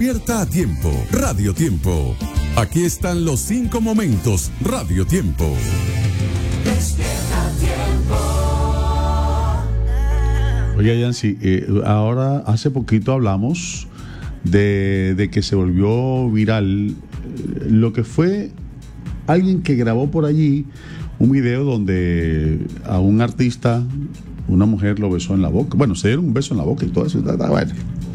Despierta a tiempo, Radio Tiempo. Aquí están los 5 momentos, Radio Tiempo. Despierta a tiempo. Oye, Yancy, ahora hace poquito hablamos de que se volvió viral lo que fue alguien que grabó por allí un video donde a un artista, una mujer lo besó en la boca. Bueno, se dieron un beso en la boca y todo eso. Bueno.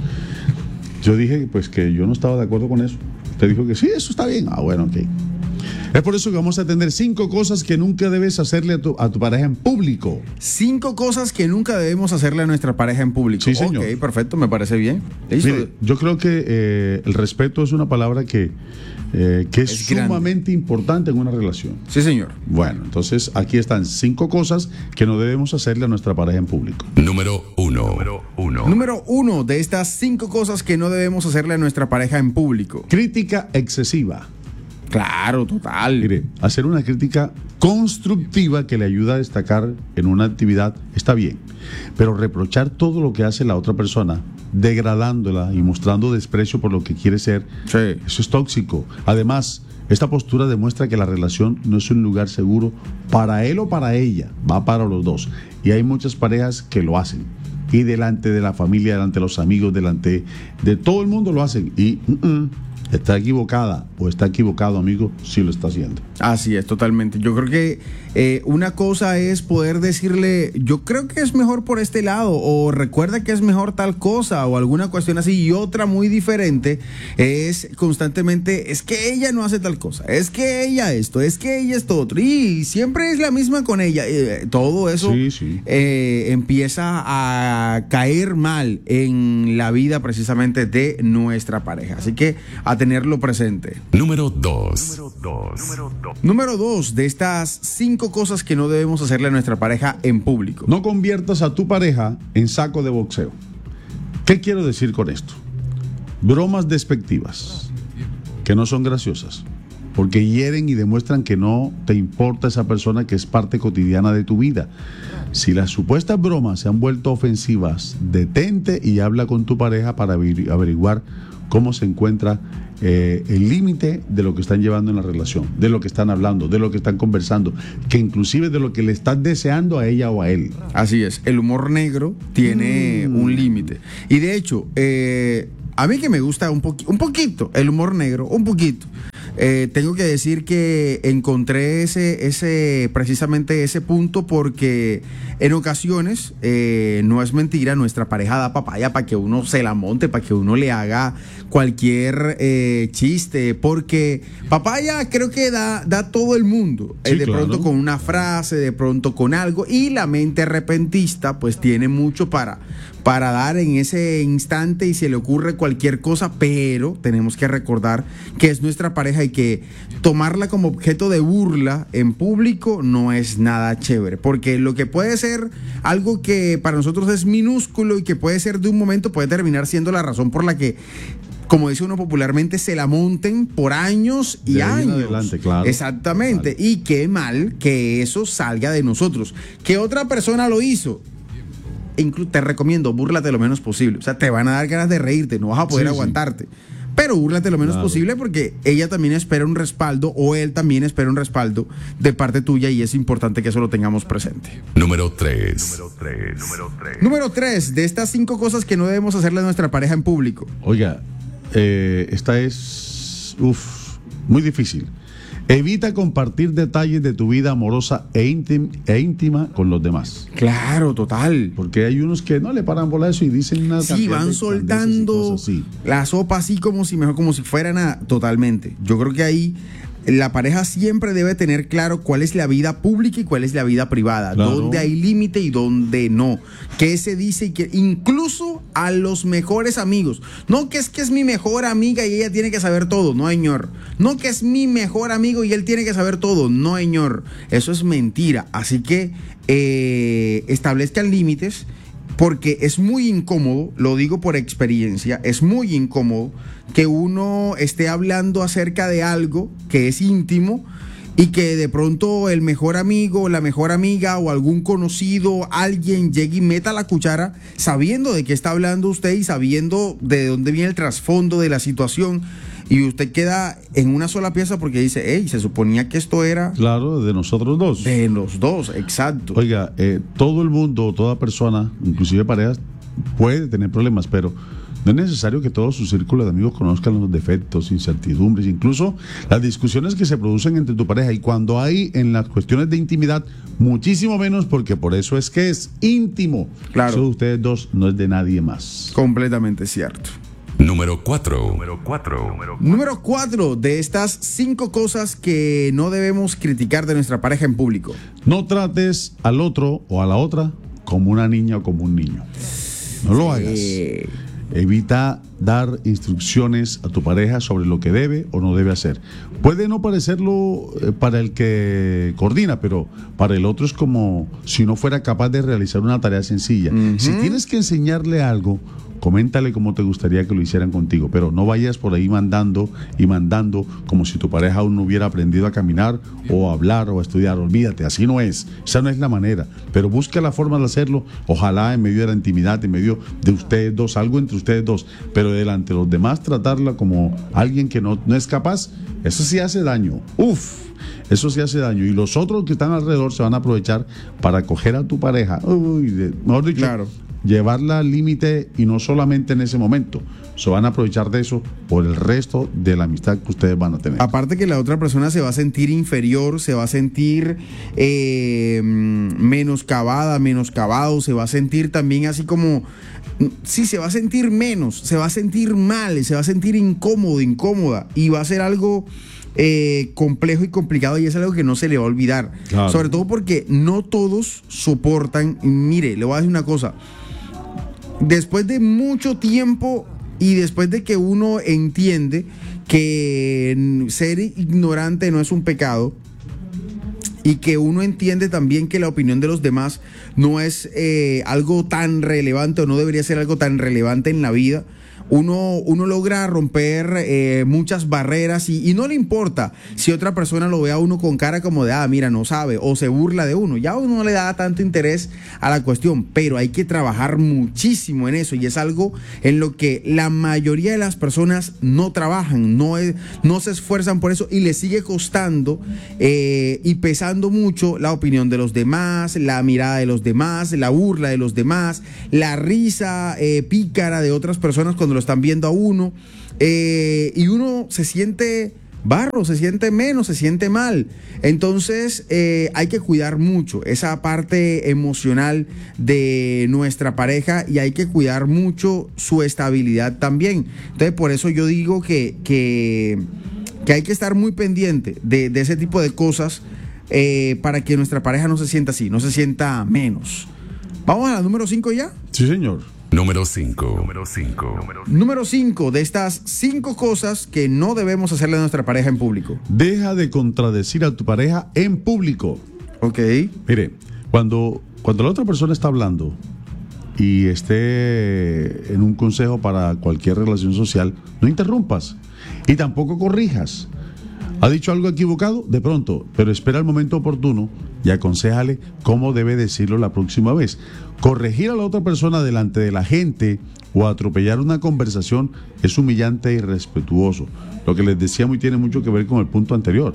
Yo dije pues que yo no estaba de acuerdo con eso. Usted dijo que sí, eso está bien. Bueno, ok. Es por eso que vamos a atender 5 cosas que nunca debes hacerle a tu pareja en público. 5 cosas que nunca debemos hacerle a nuestra pareja en público. Sí, señor. Ok, perfecto, me parece bien. Mire, yo creo que el respeto es una palabra que es sumamente importante en una relación. Sí, señor. Bueno, entonces aquí están 5 cosas que no debemos hacerle a nuestra pareja en público. Número 1. Número 1 de estas 5 cosas que no debemos hacerle a nuestra pareja en público. Crítica excesiva. Claro, total. Mire, hacer una crítica constructiva que le ayuda a destacar en una actividad está bien, pero reprochar todo lo que hace la otra persona, degradándola y mostrando desprecio por lo que quiere ser, sí, eso es tóxico. Además, esta postura demuestra que la relación no es un lugar seguro para él o para ella, va para los dos. Y hay muchas parejas que lo hacen. Y delante de la familia, delante de los amigos, delante de todo el mundo lo hacen. Y está equivocada o está equivocado, amigo, si lo está haciendo. Así es, totalmente. Yo creo que una cosa es poder decirle, yo creo que es mejor por este lado, o recuerda que es mejor tal cosa, o alguna cuestión así, y otra muy diferente es constantemente, es que ella no hace tal cosa, es que ella esto, es que ella esto otro, y siempre es la misma con ella. Todo eso sí. Empieza a caer mal en la vida precisamente de nuestra pareja. Así que a tenerlo presente. Número 2. Número 2 de estas 5 cosas que no debemos hacerle a nuestra pareja en público. No conviertas a tu pareja en saco de boxeo. ¿Qué quiero decir con esto? Bromas despectivas, que no son graciosas, porque hieren y demuestran que no te importa esa persona que es parte cotidiana de tu vida. Si las supuestas bromas se han vuelto ofensivas, detente y habla con tu pareja para averiguar cómo se encuentra el límite de lo que están llevando en la relación, de lo que están hablando, de lo que están conversando, que inclusive de lo que le estás deseando a ella o a él. Así es, el humor negro tiene un límite. Y de hecho, a mí que me gusta un poquito el humor negro, un poquito. Tengo que decir que encontré precisamente ese punto porque en ocasiones, no es mentira, nuestra pareja da papaya para que uno se la monte, para que uno le haga cualquier chiste, porque papaya creo que da todo el mundo, sí, de pronto con una frase, de pronto con algo, y la mente repentista pues tiene mucho para dar en ese instante y se le ocurre cualquier cosa, pero tenemos que recordar que es nuestra pareja y que tomarla como objeto de burla en público no es nada chévere, porque lo que puede ser algo que para nosotros es minúsculo y que puede ser de un momento, puede terminar siendo la razón por la que, como dice uno popularmente, se la monten por años y años. Adelante, claro. Exactamente. Claro. Y qué mal que eso salga de nosotros. Que otra persona lo hizo. Te recomiendo, búrlate lo menos posible. O sea, te van a dar ganas de reírte, no vas a poder aguantarte. Pero búrlate lo menos posible, porque ella también espera un respaldo, o él también espera un respaldo de parte tuya, y es importante que eso lo tengamos presente. Número 3. Número 3 de estas 5 cosas que no debemos hacerle a nuestra pareja en público. Oiga, esta es muy difícil. Evita compartir detalles de tu vida amorosa e íntima con los demás. Claro, total. Porque hay unos que no le paran bola a eso y dicen una sí, van soltando la sopa así como si fuera nada. Totalmente. Yo creo que ahí la pareja siempre debe tener claro cuál es la vida pública y cuál es la vida privada, claro, dónde hay límite y dónde no, qué se dice, y que incluso a los mejores amigos, no que es mi mejor amiga y ella tiene que saber todo, no señor, no que es mi mejor amigo y él tiene que saber todo, no señor, eso es mentira. Así que establezcan límites, porque es muy incómodo, lo digo por experiencia, es muy incómodo que uno esté hablando acerca de algo que es íntimo y que de pronto el mejor amigo, la mejor amiga o algún conocido, alguien llegue y meta la cuchara sabiendo de qué está hablando usted y sabiendo de dónde viene el trasfondo de la situación, y usted queda en una sola pieza porque dice, hey, se suponía que esto era... Claro, de nosotros dos. De los dos, exacto. Oiga, todo el mundo, toda persona, inclusive parejas, puede tener problemas, pero no es necesario que todo su círculo de amigos conozcan los defectos, incertidumbres, incluso las discusiones que se producen entre tu pareja. Y cuando hay en las cuestiones de intimidad, muchísimo menos, porque por eso es que es íntimo. Claro. Eso de ustedes dos no es de nadie más. Completamente cierto. Número 4. Número 4 de estas 5 cosas que no debemos criticar de nuestra pareja en público. No trates al otro o a la otra como una niña o como un niño. No lo hagas. Evita dar instrucciones a tu pareja sobre lo que debe o no debe hacer. Puede no parecerlo para el que coordina, pero para el otro es como si no fuera capaz de realizar una tarea sencilla. Si tienes que enseñarle algo, coméntale cómo te gustaría que lo hicieran contigo, pero no vayas por ahí mandando como si tu pareja aún no hubiera aprendido a caminar o a hablar o a estudiar. Olvídate, así no es, esa no es la manera, pero busca la forma de hacerlo, ojalá en medio de la intimidad, en medio de ustedes dos, algo entre ustedes dos, pero delante de los demás tratarla como alguien que no es capaz. Eso sí hace daño, eso sí hace daño, y los otros que están alrededor se van a aprovechar para coger a tu pareja, mejor dicho, claro, llevarla al límite, y no solamente en ese momento, se van a aprovechar de eso por el resto de la amistad que ustedes van a tener. Aparte que la otra persona se va a sentir inferior, se va a sentir menoscabado, se va a sentir también así como, sí, se va a sentir menos, se va a sentir mal, se va a sentir incómoda, y va a ser algo complejo y complicado, y es algo que no se le va a olvidar. Claro. Sobre todo porque no todos soportan. Mire, le voy a decir una cosa, después de mucho tiempo y después de que uno entiende que ser ignorante no es un pecado, y que uno entiende también que la opinión de los demás no es algo tan relevante, o no debería ser algo tan relevante en la vida, uno logra romper muchas barreras, y no le importa si otra persona lo ve a uno con cara como de, mira, no sabe, o se burla de uno. Ya uno no le da tanto interés a la cuestión, pero hay que trabajar muchísimo en eso, y es algo en lo que la mayoría de las personas no trabajan, no se esfuerzan por eso, y les sigue costando y pesando mucho la opinión de los demás, la mirada de los demás, la burla de los demás, la risa pícara de otras personas cuando lo están viendo a uno, y uno se siente barro, se siente menos, se siente mal. Entonces hay que cuidar mucho esa parte emocional de nuestra pareja, y hay que cuidar mucho su estabilidad también. Entonces por eso yo digo que hay que estar muy pendiente de ese tipo de cosas, para que nuestra pareja no se sienta así, no se sienta menos. ¿Vamos a la número 5 ya? Sí, señor. Número 5. Número 5 de estas 5 cosas que no debemos hacerle a nuestra pareja en público. Deja de contradecir a tu pareja en público. Ok. Mire, cuando la otra persona está hablando y esté en un consejo para cualquier relación social, no interrumpas y tampoco corrijas. ¿Ha dicho algo equivocado? De pronto, pero espera el momento oportuno y aconséjale cómo debe decirlo la próxima vez. Corregir a la otra persona delante de la gente o atropellar una conversación es humillante e irrespetuoso. Lo que les decíamos y tiene mucho que ver con el punto anterior.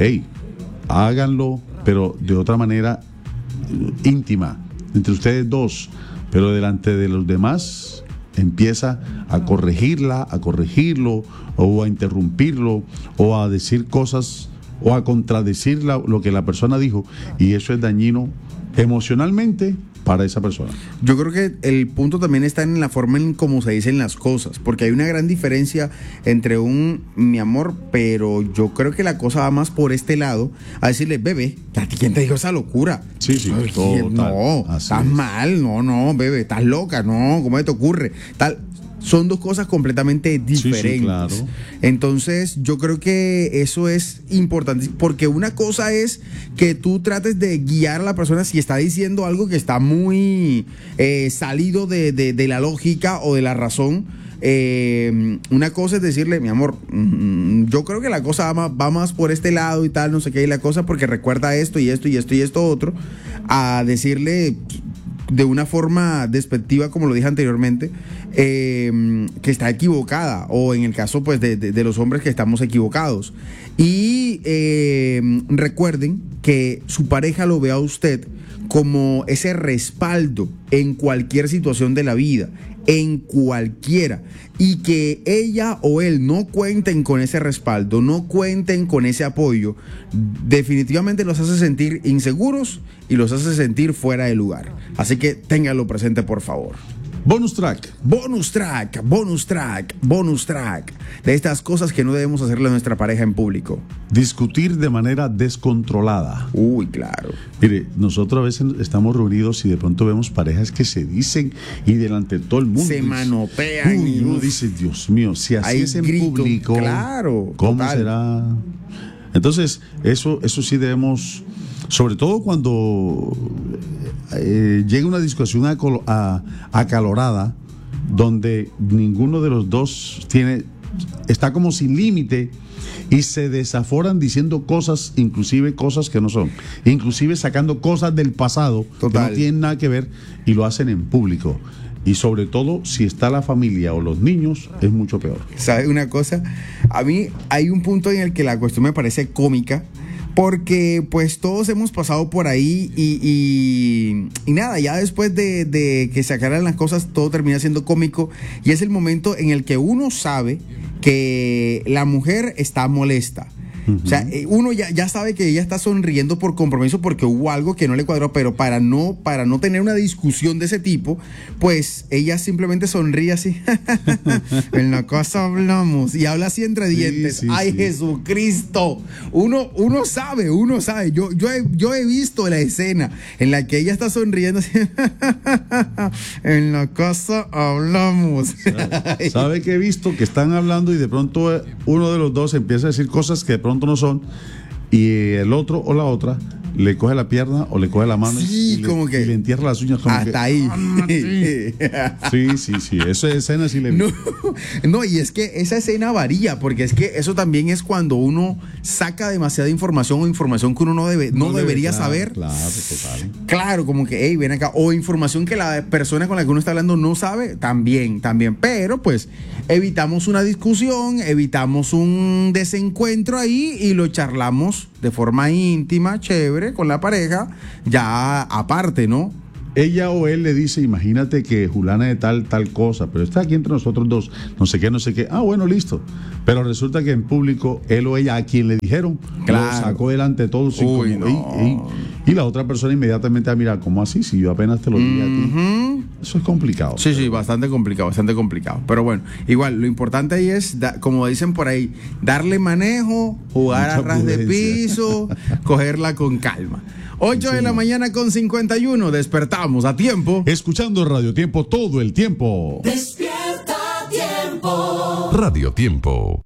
Háganlo, pero de otra manera íntima, entre ustedes dos, pero delante de los demás empieza a corregirla, a corregirlo, o a interrumpirlo, o a decir cosas, o a contradecir lo que la persona dijo, y eso es dañino emocionalmente para esa persona. Yo creo que el punto también está en la forma en cómo se dicen las cosas, porque hay una gran diferencia entre mi amor, pero yo creo que la cosa va más por este lado, a decirle, bebé, ¿a ti quién te dijo esa locura? Sí, no, estás mal, no, bebé, estás loca, no, ¿cómo te ocurre? Tal. Son dos cosas completamente diferentes. Sí, claro. Entonces, yo creo que eso es importante, porque una cosa es que tú trates de guiar a la persona si está diciendo algo que está muy salido de la lógica o de la razón. Una cosa es decirle, mi amor, yo creo que la cosa va más por este lado y tal, no sé qué, y la cosa porque recuerda esto y esto y esto y esto otro, a decirle de una forma despectiva, como lo dije anteriormente, que está equivocada, o en el caso pues de los hombres que estamos equivocados. Y recuerden que su pareja lo vea a usted como ese respaldo en cualquier situación de la vida, en cualquiera, y que ella o él no cuenten con ese respaldo, no cuenten con ese apoyo, definitivamente los hace sentir inseguros y los hace sentir fuera de lugar. Así que ténganlo presente, por favor. Bonus track. Bonus track, bonus track, bonus track. De estas cosas que no debemos hacerle a nuestra pareja en público. Discutir de manera descontrolada. Uy, claro. Mire, nosotros a veces estamos reunidos y de pronto vemos parejas que se dicen y delante de todo el mundo se manopean. Uy, uno dice, Dios mío, si así es en grito, público, claro, ¿cómo total será? Entonces, eso sí debemos, sobre todo cuando llega una discusión acalorada, donde ninguno de los dos está como sin límite y se desaforan diciendo cosas, inclusive cosas que no son, inclusive sacando cosas del pasado total, que no tienen nada que ver, y lo hacen en público. Y sobre todo, si está la familia o los niños, es mucho peor. ¿Sabe una cosa? A mí hay un punto en el que la cuestión me parece cómica, porque pues todos hemos pasado por ahí y nada, ya después de que se aclaran las cosas, todo termina siendo cómico, y es el momento en el que uno sabe que la mujer está molesta. O sea, uno ya sabe que ella está sonriendo por compromiso porque hubo algo que no le cuadró, pero para no tener una discusión de ese tipo, pues ella simplemente sonríe así. En la casa hablamos y habla así entre dientes. Sí, ¡Ay, sí. Jesucristo! Uno sabe. Yo he visto la escena en la que ella está sonriendo así. En la casa hablamos. ¿Sabe que he visto que están hablando y de pronto uno de los dos empieza a decir cosas que de pronto no son, y el otro o la otra le coge la pierna o le coge la mano, sí, y le entierra las uñas como hasta que, ahí. Sí, esa escena sí le vi. No, y es que esa escena varía, porque es que eso también es cuando uno saca demasiada información, o información que uno no debería saber. Claro, total. Claro, como que, hey, ven acá, o información que la persona con la que uno está hablando no sabe, también, pero pues evitamos una discusión, evitamos un desencuentro ahí y lo charlamos de forma íntima, chévere, con la pareja, ya aparte, ¿no? Ella o él le dice, imagínate que Julana de tal cosa, pero está aquí entre nosotros dos, no sé qué. Ah, bueno, listo. Pero resulta que en público, él o ella, a quien le dijeron, claro, lo sacó delante de todos. Uy, no. Y la otra persona inmediatamente va a mirar, ¿cómo así? Si yo apenas te lo dije a ti. Eso es complicado. Sí, bastante complicado. Pero bueno, igual, lo importante ahí es, como dicen por ahí, darle manejo, jugar a ras de piso, cogerla con calma. 8 de la mañana con 51, despertamos a tiempo. Escuchando Radio Tiempo todo el tiempo. Despierta a tiempo. Radio Tiempo.